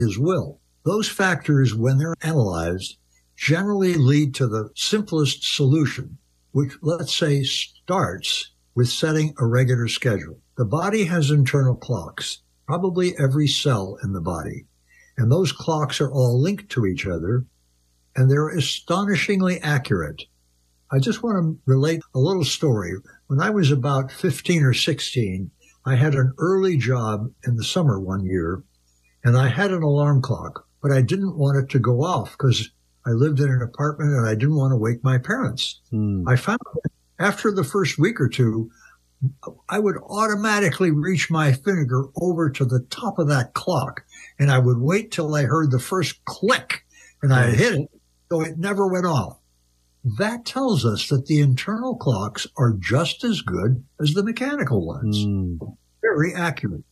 his will. Those factors, when they're analyzed, generally lead to the simplest solution, which, let's say, starts with setting a regular schedule. The body has internal clocks, probably every cell in the body, and those clocks are all linked to each other, and they're astonishingly accurate. I just want to relate a little story. When I was about 15 or 16, I had an early job in the summer one year, and I had an alarm clock, but I didn't want it to go off because I lived in an apartment and I didn't want to wake my parents. I found that after the first week or two, I would automatically reach my finger over to the top of that clock, and I would wait till I heard the first click, and I'd hit it, so it never went off. That tells us that the internal clocks are just as good as the mechanical ones. Very accurate.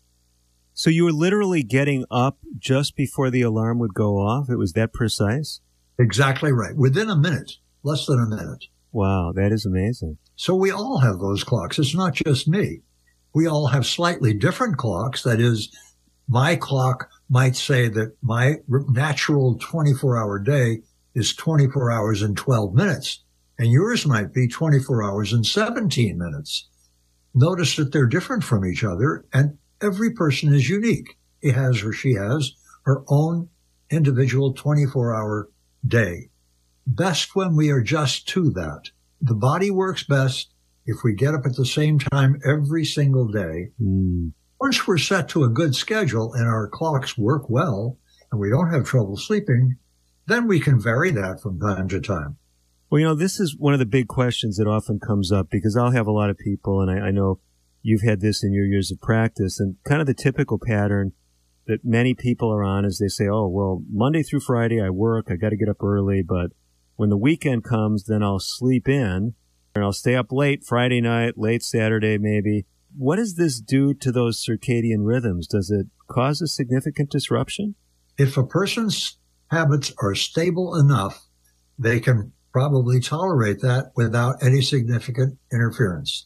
So you were literally getting up just before the alarm would go off? It was that precise? Exactly right. Within a minute, less than a minute. Wow, that is amazing. So we all have those clocks. It's not just me. We all have slightly different clocks. That is, my clock might say that my natural 24-hour day is 24 hours and 12 minutes, and yours might be 24 hours and 17 minutes. Notice that they're different from each other, and every person is unique. He has or she has her own individual 24-hour day. Best when we adjust to that. The body works best if we get up at the same time every single day. Once we're set to a good schedule and our clocks work well and we don't have trouble sleeping, then we can vary that from time to time. Well, you know, this is one of the big questions that often comes up because I'll have a lot of people, and I know you've had this in your years of practice, and kind of the typical pattern that many people are on is they say, oh, well, Monday through Friday I work, I got to get up early, but when the weekend comes, then I'll sleep in, and I'll stay up late Friday night, late Saturday maybe. What does this do to those circadian rhythms? Does it cause a significant disruption? If a person's habits are stable enough, they can probably tolerate that without any significant interference.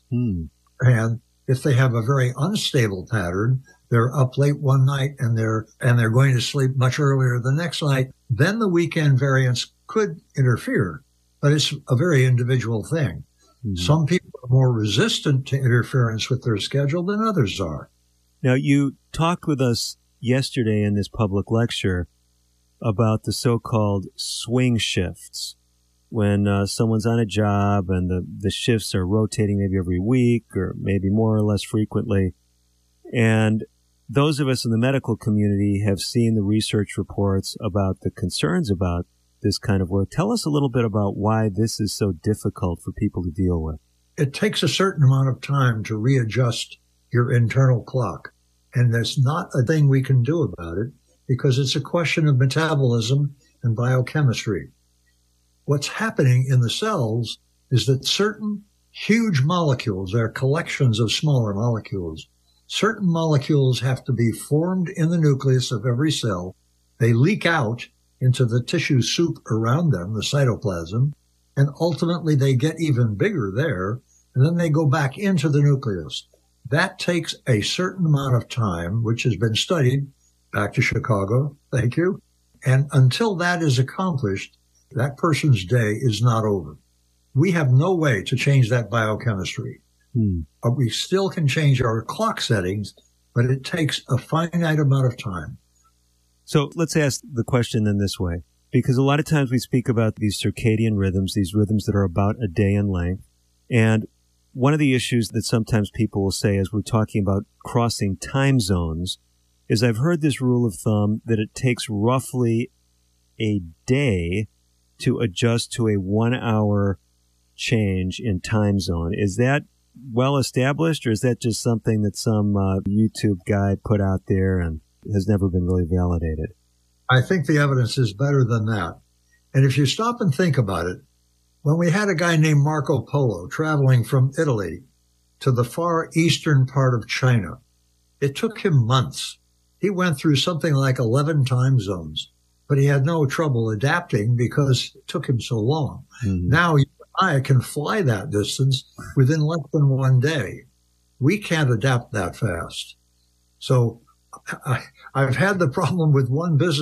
And if they have a very unstable pattern, they're up late one night and they're going to sleep much earlier the next night, then the weekend variance could interfere. But it's a very individual thing. Some people are more resistant to interference with their schedule than others are. Now, you talked with us yesterday in this public lecture about the so-called swing shifts, when someone's on a job and the shifts are rotating maybe every week or maybe more or less frequently. And those of us in the medical community have seen the research reports about the concerns about this kind of work. Tell us a little bit about why this is so difficult for people to deal with. It takes a certain amount of time to readjust your internal clock, and there's not a thing we can do about it, because it's a question of metabolism and biochemistry. What's happening in the cells is that certain huge molecules, they're collections of smaller molecules, certain molecules have to be formed in the nucleus of every cell. They leak out into the tissue soup around them, the cytoplasm, and ultimately they get even bigger there, and then they go back into the nucleus. That takes a certain amount of time, which has been studied. Back to Chicago, thank you. And until that is accomplished, that person's day is not over. We have no way to change that biochemistry. We still can change our clock settings, but it takes a finite amount of time. So let's ask the question in this way, because a lot of times we speak about these circadian rhythms, these rhythms that are about a day in length. And one of the issues that sometimes people will say as we're talking about crossing time zones is I've heard this rule of thumb that it takes roughly a day to adjust to a 1 hour change in time zone. Is that well established, or is that just something that some YouTube guy put out there and has never been really validated? I think the evidence is better than that. And if you stop and think about it, when we had a guy named Marco Polo traveling from Italy to the far eastern part of China, it took him months. He went through something like 11 time zones, but he had no trouble adapting because it took him so long. Now you and I can fly that distance within less than 1 day. We can't adapt that fast. So I've had the problem with one business